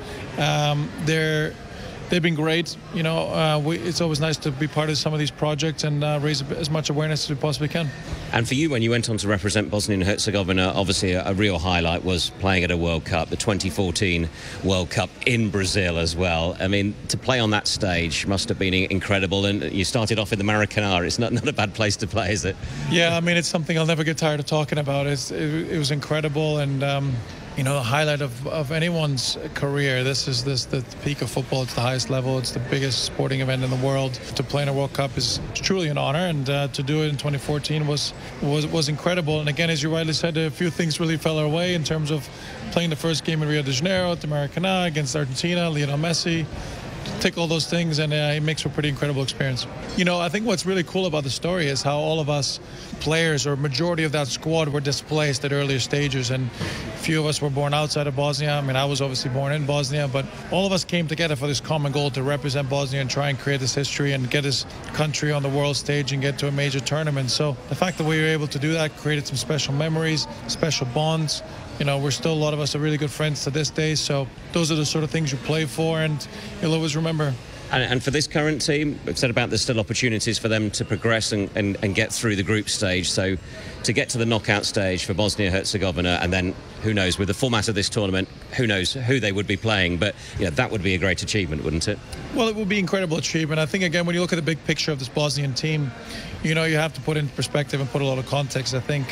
[SPEAKER 14] They've been great. It's always nice to be part of some of these projects and raise as much awareness as we possibly can.
[SPEAKER 5] And for you, when you went on to represent Bosnia and Herzegovina, obviously a real highlight was playing at a World Cup, the 2014 World Cup in Brazil as well. I mean, to play on that stage must have been incredible. And you started off in the Maracanã. It's not a bad place to play, is it?
[SPEAKER 14] Yeah, I mean, it's something I'll never get tired of talking about. It was incredible, and the highlight of anyone's career. This is the peak of football. It's the highest level. It's the biggest sporting event in the world. To play in a World Cup is truly an honor, and to do it in 2014 was incredible. And again, as you rightly said, a few things really fell our way in terms of playing the first game in Rio de Janeiro at the Maracanã against Argentina, Lionel Messi. Take all those things, and it makes for a pretty incredible experience. I think what's really cool about the story is how all of us players, or majority of that squad, were displaced at earlier stages, and a few of us were born outside of Bosnia. I mean, I was obviously born in Bosnia, but all of us came together for this common goal to represent Bosnia and try and create this history and get this country on the world stage and get to a major tournament. So the fact that we were able to do that created some special memories, special bonds. We're still, a lot of us are really good friends to this day. So those are the sort of things you play for, and you'll always remember.
[SPEAKER 5] And for this current team, we've said about there's still opportunities for them to progress and get through the group stage. So to get to the knockout stage for Bosnia-Herzegovina, and then who knows, with the format of this tournament, who knows who they would be playing. But that would be a great achievement, wouldn't it? Well,
[SPEAKER 14] it would be an incredible achievement. I think, again, when you look at the big picture of this Bosnian team, you have to put in perspective and put a lot of context. I think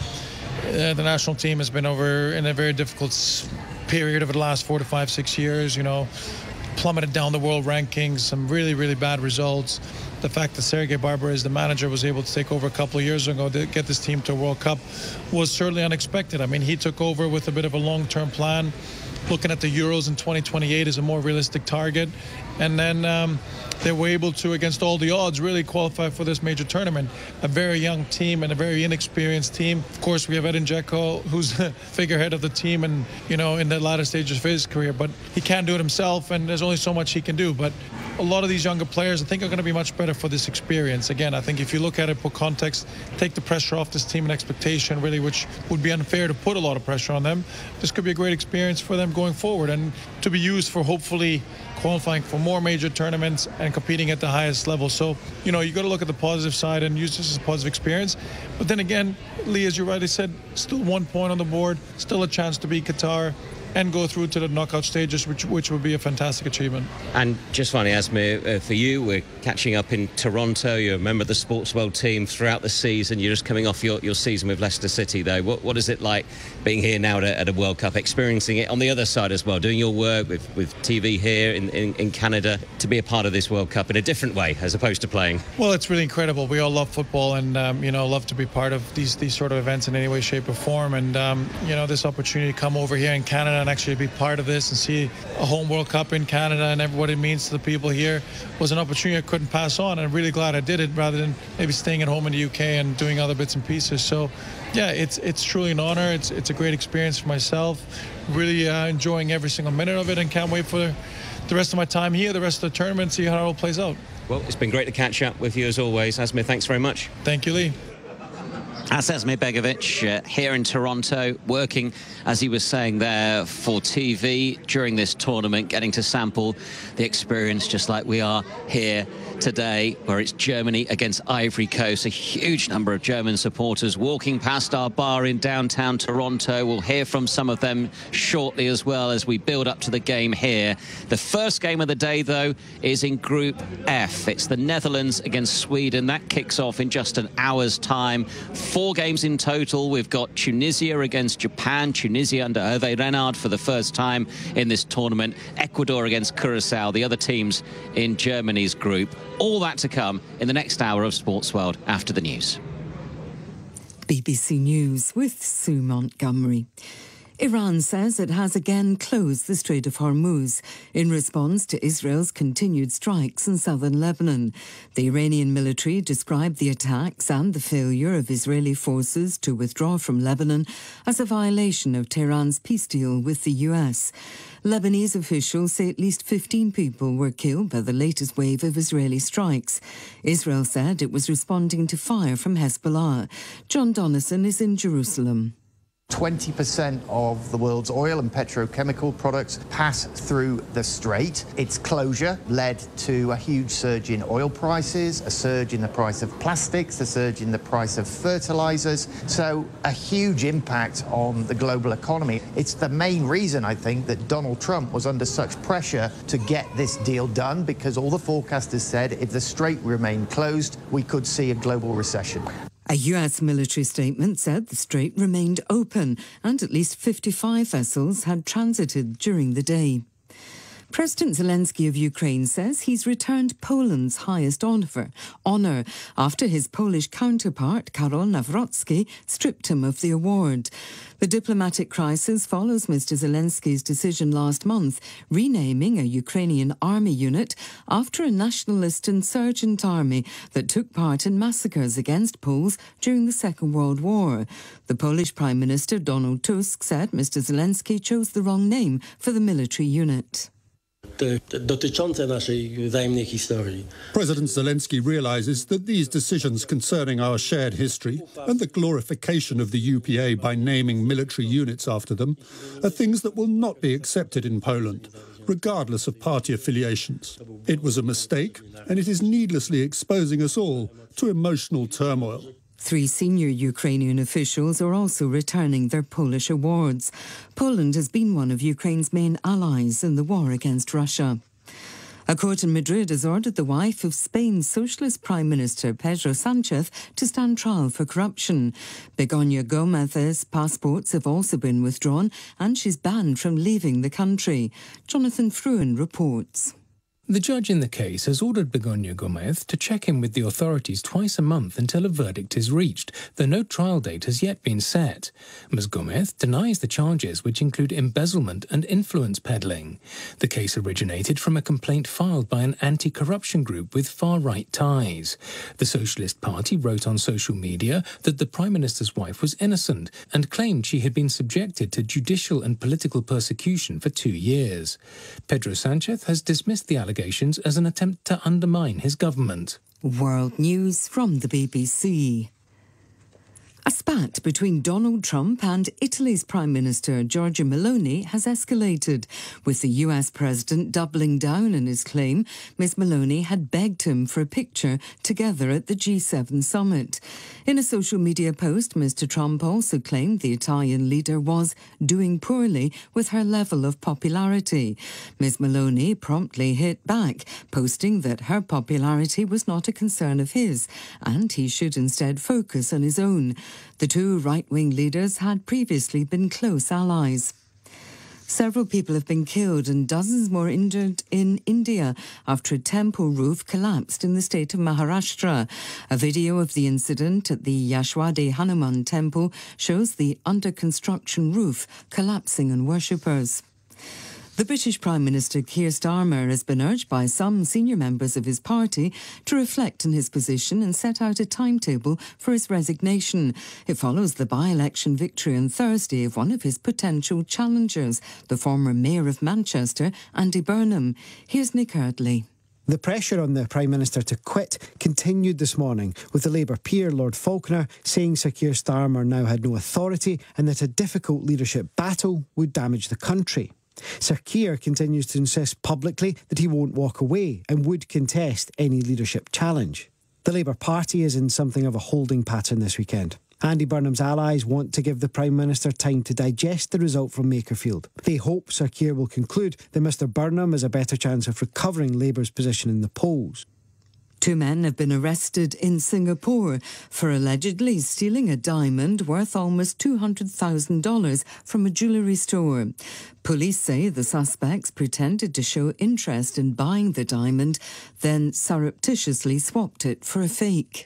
[SPEAKER 14] the national team has been in a very difficult period over the last 4 to 5, 6 years, plummeted down the world rankings, some really, really bad results. The fact that Sergei Barbares, the manager, was able to take over a couple of years ago to get this team to a World Cup was certainly unexpected. I mean, he took over with a bit of a long-term plan, looking at the Euros in 2028 as a more realistic target. And then they were able to, against all the odds, really qualify for this major tournament. A very young team and a very inexperienced team. Of course, we have Edin Dzeko, who's the figurehead of the team and, in the latter stages of his career. But he can't do it himself, and there's only so much he can do. But a lot of these younger players, I think, are going to be much better for this experience. Again, I think if you look at it, put context, take the pressure off this team and expectation, really, which would be unfair to put a lot of pressure on them. This could be a great experience for them going forward, and to be used for hopefully qualifying for more major tournaments and competing at the highest level. So, you got to look at the positive side and use this as a positive experience. But then again, Lee, as you rightly said, still 1 point on the board, still a chance to beat Qatar and go through to the knockout stages, which would be a fantastic achievement. And just finally, Asmir, for you, we're catching up in Toronto. You're a member of the Sports World team throughout the season. You're just coming off your season with Leicester City, though. What is it like being here now at a World Cup, experiencing it on the other side as well, doing your work with TV here in Canada, to be a part of this World Cup in a different way as opposed to playing? Well, it's really incredible. We all love football and, love to be part of these sort of events in any way, shape or form. And, this opportunity to come over here in Canada and actually be part of this and see a home World Cup in Canada and what it means to the people here was an opportunity I couldn't pass on. And I'm really glad I did it rather than maybe staying at home in the UK and doing other bits and pieces. So, yeah, it's truly an honor. It's a great experience for myself. Really enjoying every single minute of it, and can't wait for the rest of my time here, the rest of the tournament, see how it all plays out. Well, it's been great to catch up with you as always. Asmir, thanks very much. Thank you, Lee. That's Asmir Begovic here in Toronto, working, as he was saying there, for TV during this tournament, getting to sample the experience just like we are here today, where it's Germany against Ivory Coast. A huge number of German supporters walking past our bar in downtown Toronto. We'll hear from some of them shortly as well as we build up to the game here. The first game of the day, though, is in Group F. It's the Netherlands against Sweden. That kicks off in just an hour's time. 4 games in total. We've got Tunisia against Japan. Tunisia under Hervé Renard for the first time in this tournament. Ecuador against Curacao, the other teams in Germany's group. All that to come in the next hour of Sports World after the news.
[SPEAKER 15] BBC News with Sue Montgomery. Iran says it has again closed the Strait of Hormuz in response to Israel's continued strikes in southern Lebanon. The Iranian military described the attacks and the failure of Israeli forces to withdraw from Lebanon as a violation of Tehran's peace deal with the US. Lebanese officials say at least 15 people were killed by the latest wave of Israeli strikes. Israel said it was responding to fire from Hezbollah. John Donnison is in Jerusalem.
[SPEAKER 16] 20% of the world's oil and petrochemical products pass through the strait. Its closure led to a huge surge in oil prices, a surge in the price of plastics, a surge in the price of fertilizers. So a huge impact on the global economy. It's the main reason, I think, that Donald Trump was under such pressure to get this deal done, because all the forecasters said if the strait remained closed, we could see a global recession.
[SPEAKER 15] A US military statement said the strait remained open and at least 55 vessels had transited during the day. President Zelensky of Ukraine says he's returned Poland's highest honour after his Polish counterpart, Karol Nawrocki, stripped him of the award. The diplomatic crisis follows Mr. Zelensky's decision last month, renaming a Ukrainian army unit after a nationalist insurgent army that took part in massacres against Poles during the Second World War. The Polish Prime Minister Donald Tusk said Mr. Zelensky chose the wrong name for the military unit.
[SPEAKER 17] President Zelensky realises that these decisions concerning our shared history and the glorification of the UPA by naming military units after them are things that will not be accepted in Poland, regardless of party affiliations. It was a mistake, and it is needlessly exposing us all to emotional turmoil.
[SPEAKER 15] 3 senior Ukrainian officials are also returning their Polish awards. Poland has been one of Ukraine's main allies in the war against Russia. A court in Madrid has ordered the wife of Spain's Socialist Prime Minister Pedro Sánchez to stand trial for corruption. Begoña Gómez's passports have also been withdrawn and she's banned from leaving the country. Jonathan Fruin reports.
[SPEAKER 18] The judge in the case has ordered Begoña Gómez to check in with the authorities twice a month until a verdict is reached, though no trial date has yet been set. Ms. Gómez denies the charges, which include embezzlement and influence peddling. The case originated from a complaint filed by an anti-corruption group with far-right ties. The Socialist Party wrote on social media that the Prime Minister's wife was innocent and claimed she had been subjected to judicial and political persecution for 2 years. Pedro Sánchez has dismissed the allegations as an attempt to undermine his government.
[SPEAKER 15] World News from the BBC. A spat between Donald Trump and Italy's Prime Minister Giorgia Meloni has escalated, with the US President doubling down on his claim Ms. Meloni had begged him for a picture together at the G7 summit. In a social media post, Mr. Trump also claimed the Italian leader was doing poorly with her level of popularity. Ms. Meloni promptly hit back, posting that her popularity was not a concern of his and he should instead focus on his own. The 2 right-wing leaders had previously been close allies. Several people have been killed and dozens more injured in India after a temple roof collapsed in the state of Maharashtra. A video of the incident at the Yashwadi Hanuman temple shows the under-construction roof collapsing on worshippers. The British Prime Minister Keir Starmer has been urged by some senior members of his party to reflect on his position and set out a timetable for his resignation. It follows the by-election victory on Thursday of one of his potential challengers, the former Mayor of Manchester, Andy Burnham. Here's Nick Eardley.
[SPEAKER 19] The pressure on the Prime Minister to quit continued this morning, with the Labour peer, Lord Falconer, saying Sir Keir Starmer now had no authority and that a difficult leadership battle would damage the country. Sir Keir continues to insist publicly that he won't walk away and would contest any leadership challenge. The Labour Party is in something of a holding pattern this weekend. Andy Burnham's allies want to give the Prime Minister time to digest the result from Makerfield. They hope Sir Keir will conclude that Mr Burnham has a better chance of recovering Labour's position in the polls.
[SPEAKER 15] 2 men have been arrested in Singapore for allegedly stealing a diamond worth almost $200,000 from a jewellery store. Police say the suspects pretended to show interest in buying the diamond, then surreptitiously swapped it for a fake.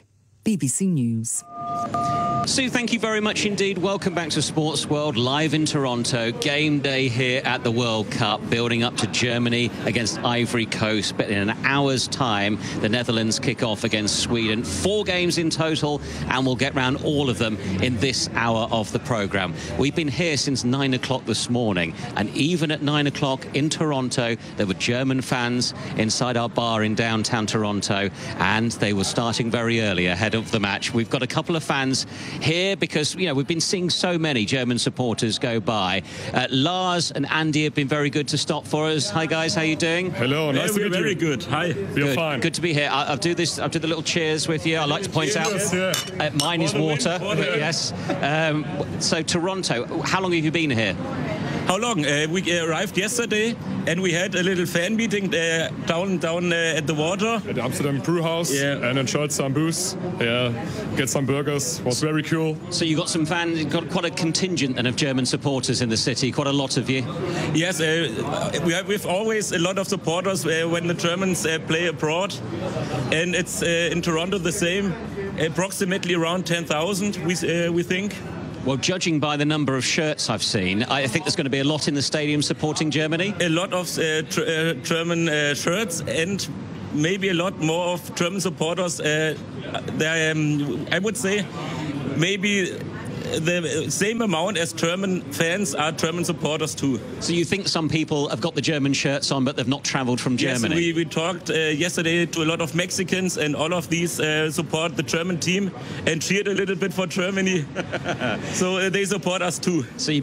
[SPEAKER 15] BBC News.
[SPEAKER 5] Sue, thank you very much indeed. Welcome back to Sports World, live in Toronto. Game day here at the World Cup, building up to Germany against Ivory Coast. But in an hour's time, the Netherlands kick off against Sweden. 4 games in total, and we'll get round all of them in this hour of the programme. We've been here since 9 o'clock this morning, and even at 9 o'clock in Toronto, there were German fans inside our bar in downtown Toronto, and they were starting very early ahead of the match. We've got a couple of fans here because, you know, we've been seeing so many German supporters go by. Lars and Andy have been very good to stop for us. Hi guys, how you doing?
[SPEAKER 20] Hello, nice to meet you. Very good. Hi, we're fine.
[SPEAKER 5] Good to be here. I'll do the little cheers with you. I like to point out mine is water. Yes. So Toronto, how long have you been here?
[SPEAKER 20] How long? We arrived yesterday, and we had a little fan meeting down at the water.
[SPEAKER 21] At the Amsterdam Brew House, and enjoyed some booze. Yeah, get some burgers. Was very cool.
[SPEAKER 5] So you got some fans, got quite a contingent then of German supporters in the city, quite a lot of you.
[SPEAKER 20] Yes, we've always a lot of supporters when the Germans play abroad, and it's in Toronto the same, approximately around 10,000, we think.
[SPEAKER 5] Well, judging by the number of shirts I've seen, I think there's going to be a lot in the stadium supporting Germany.
[SPEAKER 20] A lot of German shirts, and maybe a lot more of German supporters. I would say maybe the same amount as German fans are German supporters too.
[SPEAKER 5] So you think some people have got the German shirts on, but they've not travelled from Germany?
[SPEAKER 20] Yes, we talked yesterday to a lot of Mexicans, and all of these support the German team and cheered a little bit for Germany. So they support us too.
[SPEAKER 5] So